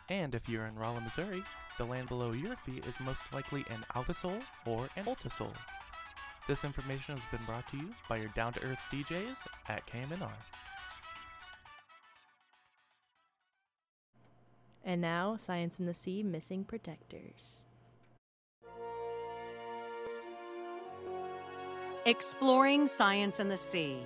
And if you're in Rolla, Missouri, the land below your feet is most likely an Altasol or an Ultasol. This information has been brought to you by your down-to-earth DJs at KMNR. And now, Science in the Sea Missing Protectors. Exploring science in the sea.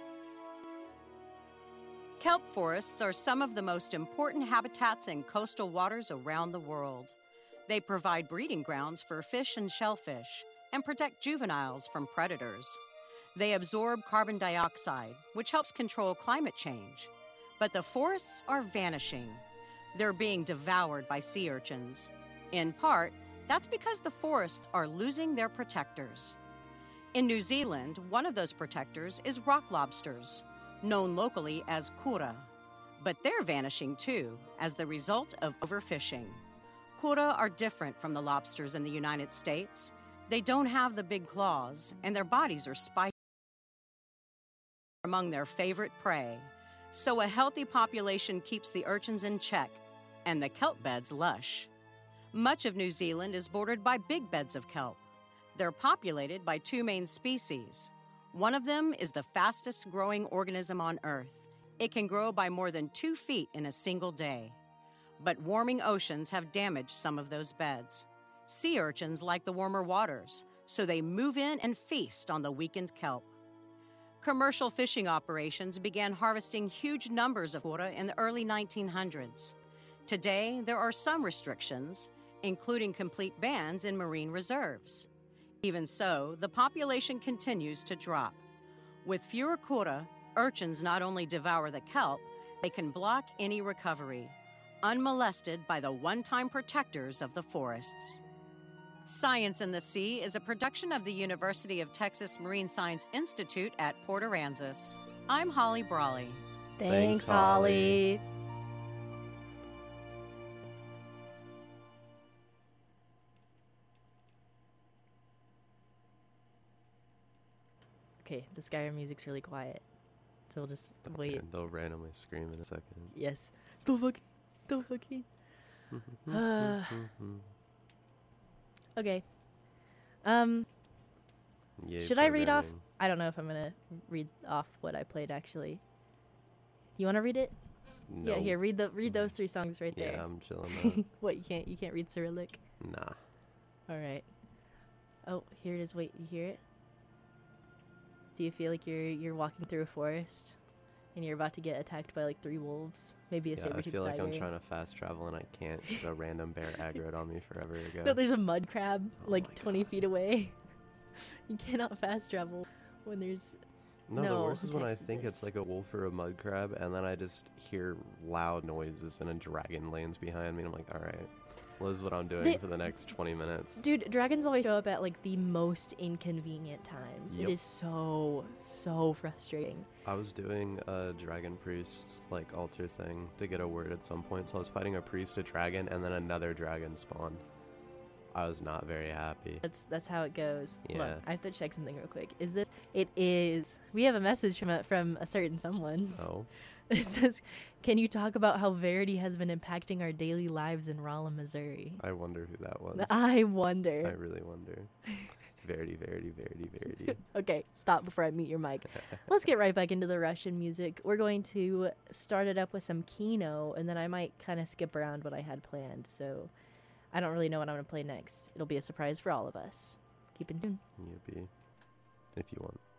Kelp forests are some of the most important habitats in coastal waters around the world. They provide breeding grounds for fish and shellfish and protect juveniles from predators. They absorb carbon dioxide, which helps control climate change. But the forests are vanishing. They're being devoured by sea urchins. In part, that's because the forests are losing their protectors. In New Zealand, one of those protectors is rock lobsters, known locally as kura. But they're vanishing too, as the result of overfishing. Kura are different from the lobsters in the United States. They don't have the big claws, and their bodies are spiky among their favorite prey. So a healthy population keeps the urchins in check, and the kelp beds lush. Much of New Zealand is bordered by big beds of kelp. They're populated by two main species. One of them is the fastest growing organism on Earth. It can grow by more than 2 feet in a single day. But warming oceans have damaged some of those beds. Sea urchins like the warmer waters, so they move in and feast on the weakened kelp. Commercial fishing operations began harvesting huge numbers of kura in the early 1900s. Today, there are some restrictions, including complete bans in marine reserves. Even so, the population continues to drop. With fewer kura, urchins not only devour the kelp, they can block any recovery, unmolested by the one-time protectors of the forests. Science in the Sea is a production of the University of Texas Marine Science Institute at Port Aransas. I'm Holly Brawley. Thanks, Holly. Okay, the Skyrim music's really quiet, so we'll just wait. And they'll randomly scream in a second. Yes. Still fucking. Okay. Yay, Should I read off? programming. I don't know if I'm gonna read off what I played actually. You want to read it? Yeah, No. here. Read those 3 songs right there. Yeah, I'm chilling What, you can't read Cyrillic? out. Nah. All right. Oh, here it is. Wait, you hear it? Do you feel like you're walking through a forest and you're about to get attacked by like 3 wolves? Maybe a Yeah, I saber-toothed feel like tiger. I'm trying to fast travel and I can't because a random bear aggroed on me forever ago. No, there's a mud crab Oh like my 20 feet away. You cannot fast travel when there's... No, the No, worst who is when I texted think this? it's like a wolf or a mud crab, and then I just hear loud noises and a dragon lands behind me, and I'm like, all right, well, this is what I'm doing They- for the next 20 minutes. Dude, dragons always show up at like the most inconvenient times. Yep. It is so frustrating. I was doing a dragon priest like altar thing to get a word at some point, so I was fighting a priest, a dragon, and then another dragon spawned. I was not very happy. That's how it goes. Hold on, Yeah. I have to check something real quick. Is this? It is. We have a message from a certain someone. Oh, It says, "Can you talk about how Verity has been impacting our daily lives in Rolla, Missouri?" I wonder who that was. I wonder. I really wonder. Verity. Okay, stop before I mute your mic. Let's get right back into the Russian music. We're going to start it up with some Kino, and then I might kind of skip around what I had planned. So I don't really know what I'm going to play next. It'll be a surprise for all of us. Keep in tune. Yippee. If you want.